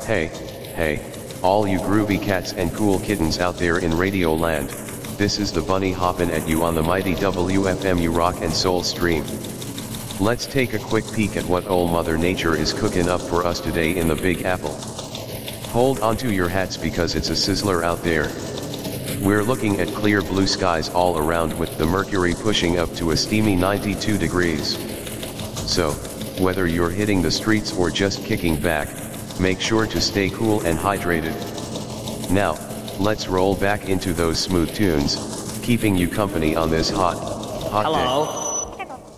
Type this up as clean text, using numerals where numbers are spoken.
Hey, all you groovy cats and cool kittens out there in Radio Land, this is the bunny hoppin' at you on the mighty WFMU Rock and Soul stream. Let's take a quick peek at what ol' Mother Nature is cooking up for us today in the Big Apple. Hold onto your hats because it's a sizzler out there. We're looking at clear blue skies all around with the mercury pushing up to a steamy 92 degrees. So, whether you're hitting the streets or just kicking back, make sure to stay cool and hydrated. Now, let's roll back into those smooth tunes, keeping you company on this hot day. Hello.